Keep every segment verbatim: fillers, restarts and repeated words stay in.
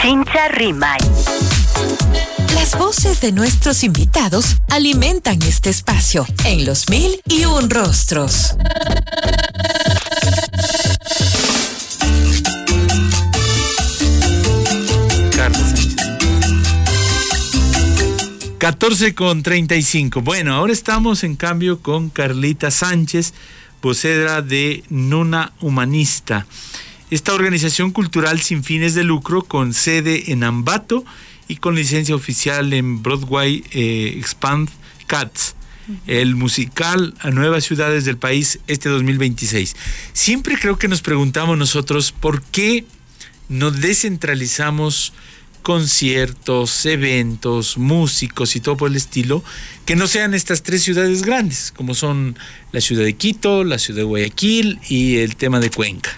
Chincha Rimay. Las voces de nuestros invitados alimentan este espacio en los mil y un rostros. catorce con treinta y cinco. Bueno, ahora estamos en cambio con Carlita Sánchez, vocera de Nuna Humanista. Esta organización cultural sin fines de lucro con sede en Ambato y con licencia oficial en Broadway eh, Expand Cats, uh-huh. el musical a nuevas ciudades del país este dos mil veintiséis. Siempre creo que nos preguntamos nosotros por qué no descentralizamos conciertos, eventos, músicos y todo por el estilo, que no sean estas tres ciudades grandes, como son la ciudad de Quito, la ciudad de Guayaquil y el tema de Cuenca.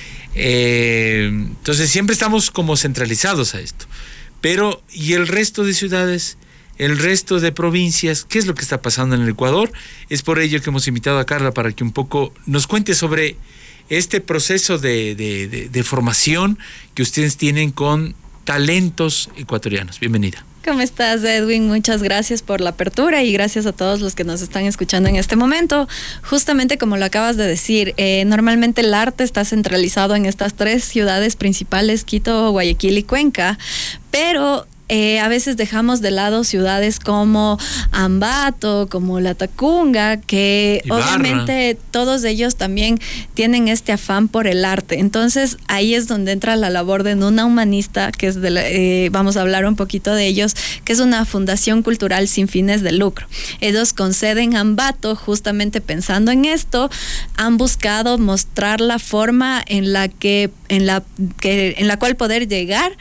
Eh, entonces siempre estamos como centralizados a esto. Pero, ¿y el resto de ciudades? El resto de provincias, ¿qué es lo que está pasando en el Ecuador? Es por ello que hemos invitado a Carla para que un poco nos cuente sobre este proceso de, de, de, de formación que ustedes tienen con talentos ecuatorianos. Bienvenida. ¿Cómo estás, Edwin? Muchas gracias por la apertura y gracias a todos los que nos están escuchando en este momento. Justamente como lo acabas de decir, eh, normalmente el arte está centralizado en estas tres ciudades principales, Quito, Guayaquil y Cuenca, pero Eh, a veces dejamos de lado ciudades como Ambato, como La Tacunga, que Ibarra. Obviamente todos ellos también tienen este afán por el arte. Entonces ahí es donde entra la labor de Nuna Humanista, que es de la, eh, vamos a hablar un poquito de ellos, que es una fundación cultural sin fines de lucro. Ellos con sede en Ambato, justamente pensando en esto, han buscado mostrar la forma en la que, en la, que, en la cual poder llegar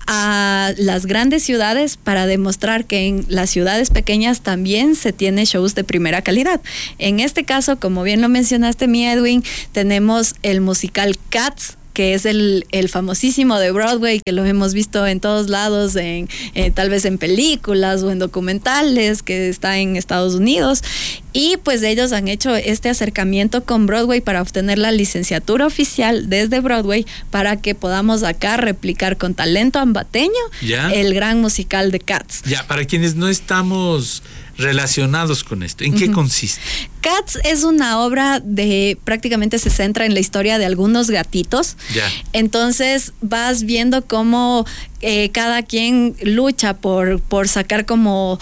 a las grandes ciudades para demostrar que en las ciudades pequeñas también se tiene shows de primera calidad. En este caso, como bien lo mencionaste, mi Edwin, tenemos el musical Cats, que es el, el famosísimo de Broadway, que lo hemos visto en todos lados, en, eh, tal vez en películas o en documentales, que está en Estados Unidos. Y pues ellos han hecho este acercamiento con Broadway para obtener la licenciatura oficial desde Broadway para que podamos acá replicar con talento ambateño ¿Ya? el gran musical de Cats. Ya, para quienes no estamos relacionados con esto, ¿en uh-huh. qué consiste? Cats es una obra de, prácticamente se centra en la historia de algunos gatitos. Ya. Entonces vas viendo cómo eh, cada quien lucha por, por sacar como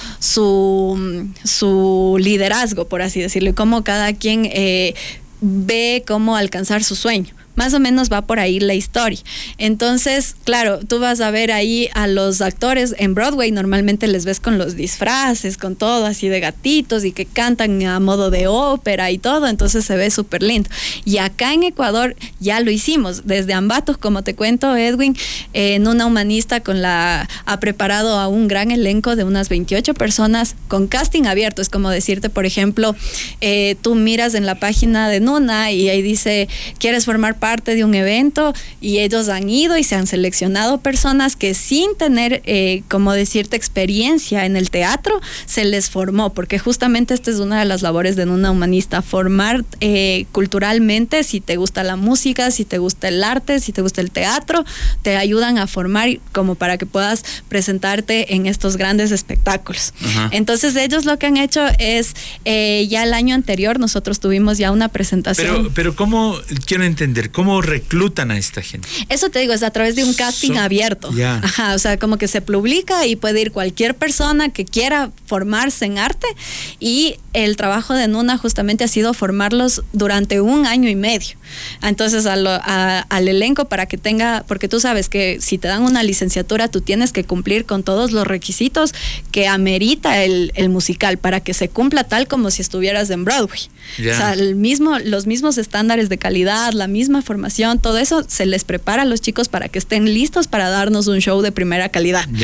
su, su liderazgo, por así decirlo, y cómo cada quien eh, ve cómo alcanzar su sueño. Más o menos va por ahí la historia. Entonces, claro, tú vas a ver ahí a los actores en Broadway, normalmente les ves con los disfraces, con todo así de gatitos y que cantan a modo de ópera y todo, entonces se ve súper lindo. Y acá en Ecuador ya lo hicimos, desde Ambato, como te cuento, Edwin, eh, Nuna Humanista con la, ha preparado a un gran elenco de unas veintiocho personas con casting abierto. Es como decirte, por ejemplo, eh, tú miras en la página de Nuna y ahí dice, ¿quieres formar parte parte de un evento? Y ellos han ido y se han seleccionado personas que sin tener, eh, como decirte, experiencia en el teatro, se les formó, porque justamente esta es una de las labores de Nuna Humanista, formar eh, culturalmente. Si te gusta la música, si te gusta el arte, si te gusta el teatro, te ayudan a formar como para que puedas presentarte en estos grandes espectáculos. Uh-huh. Entonces ellos lo que han hecho es, eh, ya el año anterior nosotros tuvimos ya una presentación. Pero, pero ¿cómo, quiero entender, cómo reclutan a esta gente? Eso te digo, es a través de un casting so, abierto. Yeah. Ajá, o sea, como que se publica y puede ir cualquier persona que quiera formarse en arte, y el trabajo de Nuna justamente ha sido formarlos durante un año y medio. Entonces a lo, a, al elenco para que tenga, porque tú sabes que si te dan una licenciatura tú tienes que cumplir con todos los requisitos que amerita el, el musical para que se cumpla tal como si estuvieras en Broadway. Yeah. O sea, el mismo, los mismos estándares de calidad, la misma formación, todo eso se les prepara a los chicos para que estén listos para darnos un show de primera calidad. Yeah.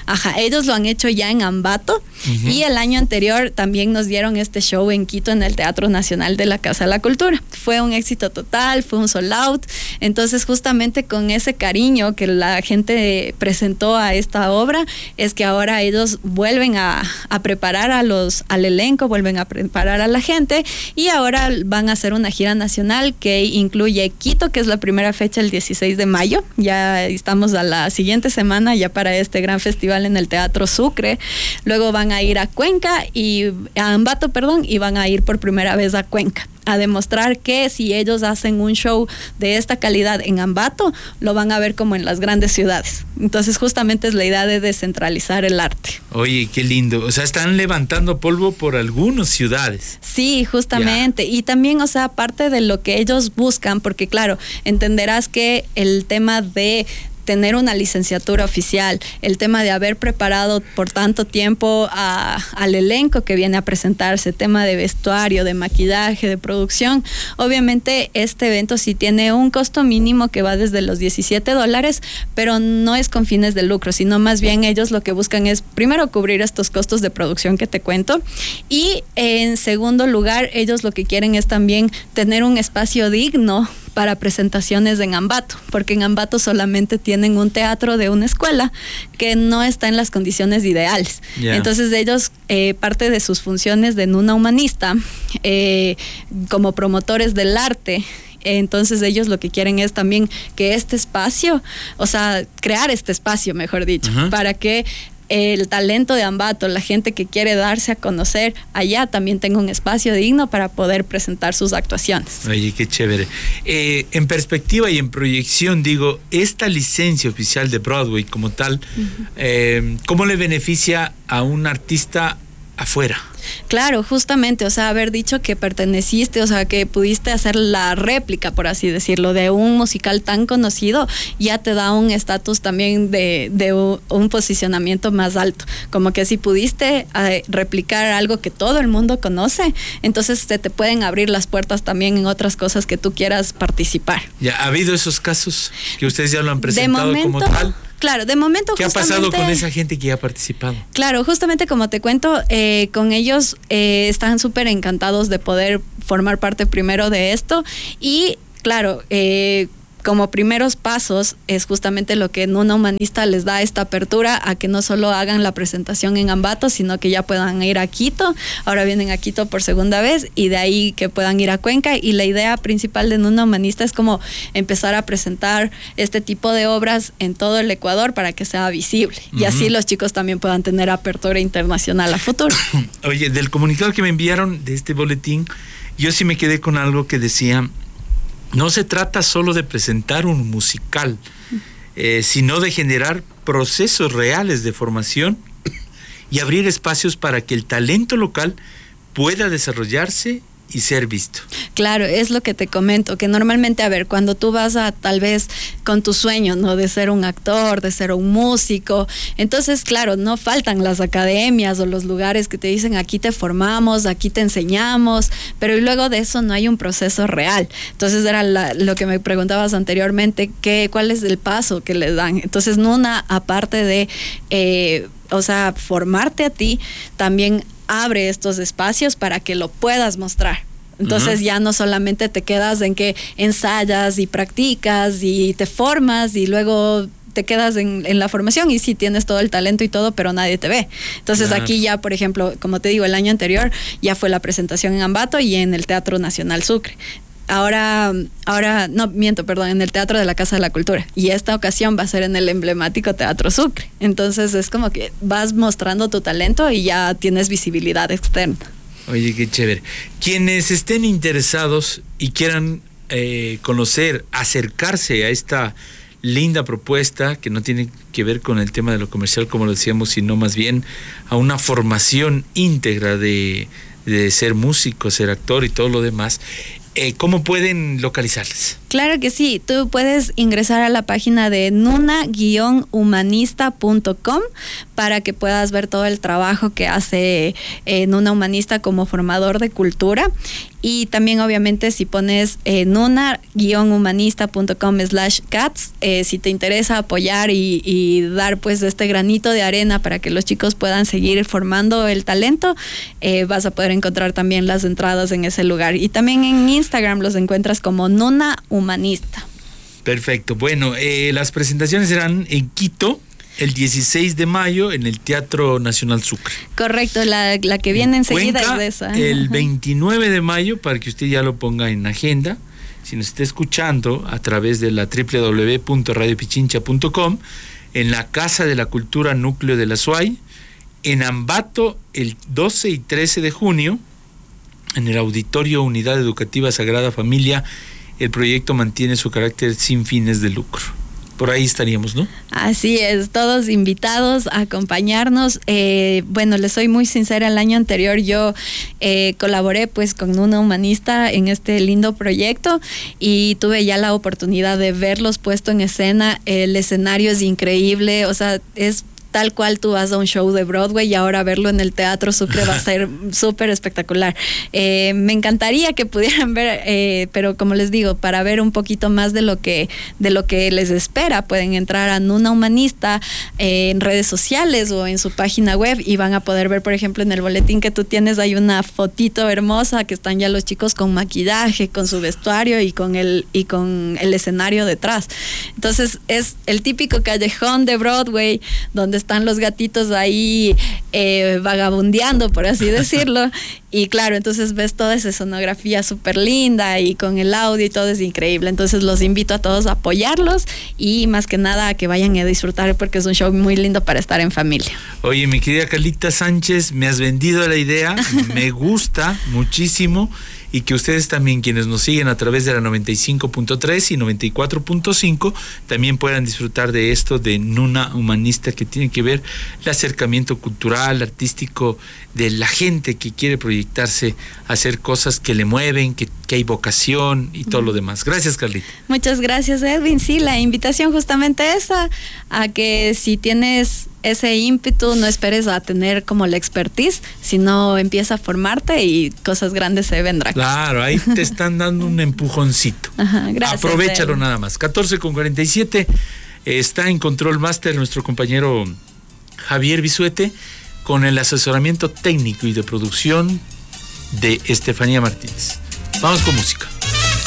Ajá, ellos lo han hecho ya en Ambato, uh-huh. y el año anterior también nos dieron este show en Quito en el Teatro Nacional de la Casa de la Cultura. Fue un éxito total, fue un sold out. Entonces justamente con ese cariño que la gente presentó a esta obra es que ahora ellos vuelven a, a preparar a los, al elenco, vuelven a preparar a la gente, y ahora van a hacer una gira nacional que incluye Quito, que es la primera fecha el dieciséis de mayo. Ya estamos a la siguiente semana ya para este gran festival en el Teatro Sucre. Luego van a ir a Cuenca y a Ambato, perdón, y van a ir por primera vez a Cuenca a demostrar que si ellos hacen un show de esta calidad en Ambato, lo van a ver como en las grandes ciudades. Entonces justamente es la idea de descentralizar el arte. Oye, qué lindo. O sea, están levantando polvo por algunas ciudades. Sí, justamente. Yeah. Y también, o sea, aparte de lo que ellos buscan, porque claro, entenderás que el tema de tener una licenciatura oficial, el tema de haber preparado por tanto tiempo a, al elenco que viene a presentarse, tema de vestuario, de maquillaje, de producción. Obviamente este evento sí tiene un costo mínimo que va desde los diecisiete dólares, pero no es con fines de lucro, sino más bien ellos lo que buscan es primero cubrir estos costos de producción que te cuento, y en segundo lugar ellos lo que quieren es también tener un espacio digno para presentaciones en Ambato, porque en Ambato solamente tienen un teatro de una escuela que no está en las condiciones ideales. Yeah. Entonces ellos, eh, parte de sus funciones de Nuna Humanista, eh, como promotores del arte, entonces ellos lo que quieren es también que este espacio, o sea, crear este espacio, mejor dicho, uh-huh. para que el talento de Ambato, la gente que quiere darse a conocer allá, también tenga un espacio digno para poder presentar sus actuaciones. Oye, qué chévere. Eh, en perspectiva y en proyección, digo, esta licencia oficial de Broadway como tal, uh-huh. eh, ¿cómo le beneficia a un artista afuera? Claro, justamente, o sea, haber dicho que perteneciste, o sea, que pudiste hacer la réplica, por así decirlo, de un musical tan conocido, ya te da un estatus también de, de un posicionamiento más alto. Como que si pudiste eh, replicar algo que todo el mundo conoce, entonces se te pueden abrir las puertas también en otras cosas que tú quieras participar. ¿Ya ha habido esos casos que ustedes ya lo han presentado momento, como tal? Claro, de momento ¿Qué ha pasado con esa gente que ya ha participado? Claro, justamente como te cuento, eh, con ellos eh, están súper encantados de poder formar parte primero de esto, y claro, eh, como primeros pasos es justamente lo que Nuna Humanista les da esta apertura a que no solo hagan la presentación en Ambato, sino que ya puedan ir a Quito. Ahora vienen a Quito por segunda vez, y de ahí que puedan ir a Cuenca, y la idea principal de Nuna Humanista es como empezar a presentar este tipo de obras en todo el Ecuador para que sea visible, uh-huh. y así los chicos también puedan tener apertura internacional a futuro. Oye, del comunicado que me enviaron de este boletín, yo sí me quedé con algo que decía: no se trata solo de presentar un musical, eh, sino de generar procesos reales de formación y abrir espacios para que el talento local pueda desarrollarse y ser visto. Claro, es lo que te comento, que normalmente, a ver, cuando tú vas a tal vez con tu sueño, ¿no? De ser un actor, de ser un músico, entonces, claro, no faltan las academias o los lugares que te dicen aquí te formamos, aquí te enseñamos, pero y luego de eso no hay un proceso real. Entonces era la, lo que me preguntabas anteriormente, ¿qué, ¿cuál es el paso que le dan? Entonces, Nuna, aparte de, eh, o sea, formarte a ti, también abre estos espacios para que lo puedas mostrar. Entonces uh-huh. ya no solamente te quedas en que ensayas y practicas y te formas y luego te quedas en, en la formación, y sí tienes todo el talento y todo, pero nadie te ve. Entonces claro. Aquí ya, por ejemplo, como te digo, el año anterior ya fue la presentación en Ambato y en el Teatro Nacional Sucre. Ahora, ahora, no, miento, perdón, en el Teatro de la Casa de la Cultura. Y esta ocasión va a ser en el emblemático Teatro Sucre. Entonces es como que vas mostrando tu talento y ya tienes visibilidad externa. Oye, qué chévere. Quienes estén interesados y quieran eh, conocer, acercarse a esta linda propuesta que no tiene que ver con el tema de lo comercial, como lo decíamos, sino más bien a una formación íntegra de, de ser músico, ser actor y todo lo demás, Eh, ¿cómo pueden localizarles? Claro que sí, tú puedes ingresar a la página de nuna guion humanista punto com para que puedas ver todo el trabajo que hace eh, Nuna Humanista como formador de cultura. Y también obviamente si pones eh, nuna guion humanista punto com slash cats, eh, si te interesa apoyar y, y dar pues este granito de arena para que los chicos puedan seguir formando el talento, eh, vas a poder encontrar también las entradas en ese lugar. Y también en Instagram los encuentras como Nuna Humanista. Perfecto. Bueno, eh, las presentaciones serán en Quito el dieciséis de mayo en el Teatro Nacional Sucre. Correcto, la, la que viene enseguida Cuenca, es de esa. El veintinueve de mayo, para que usted ya lo ponga en agenda, si nos está escuchando a través de la doble u doble u doble u punto radio pichincha punto com, en la Casa de la Cultura Núcleo de la S U A Y, en Ambato el doce y trece de junio, en el Auditorio Unidad Educativa Sagrada Familia. El proyecto mantiene su carácter sin fines de lucro. Por ahí estaríamos, ¿no? Así es, todos invitados a acompañarnos. Eh, bueno, les soy muy sincera, el año anterior yo eh, colaboré pues con Nuna Humanista en este lindo proyecto y tuve ya la oportunidad de verlos puesto en escena. El escenario es increíble, o sea, es tal cual tú vas a un show de Broadway y ahora verlo en el Teatro Sucre va a ser súper espectacular. Eh, me encantaría que pudieran ver, eh, pero como les digo, para ver un poquito más de lo que, de lo que les espera, pueden entrar a Nuna Humanista eh, en redes sociales o en su página web y van a poder ver, por ejemplo, en el boletín que tú tienes hay una fotito hermosa que están ya los chicos con maquillaje, con su vestuario y con el, y con el escenario detrás. Entonces es el típico callejón de Broadway donde están los gatitos ahí eh, vagabundeando, por así decirlo. Y claro, entonces ves toda esa escenografía súper linda y con el audio y todo es increíble. Entonces los invito a todos a apoyarlos y más que nada a que vayan a disfrutar porque es un show muy lindo para estar en familia. Oye, mi querida Carlita Sánchez, me has vendido la idea, me gusta muchísimo. Y que ustedes también, quienes nos siguen a través de la noventa y cinco punto tres y noventa y cuatro punto cinco, también puedan disfrutar de esto de Nuna Humanista, que tiene que ver el acercamiento cultural, artístico de la gente que quiere proyectarse a hacer cosas que le mueven, que, que hay vocación y todo lo demás. Gracias, Carlita. Muchas gracias, Edwin. Sí, la invitación justamente esa, a que si tienes ese ímpetu, no esperes a tener como la expertise, sino empieza a formarte y cosas grandes se vendrán. Claro, ahí te están dando un empujoncito. Ajá, gracias. Aprovechalo nada más. catorce con cuarenta y siete, está en Control Master nuestro compañero Javier Bisuete, con el asesoramiento técnico y de producción de Estefanía Martínez. Vamos con música.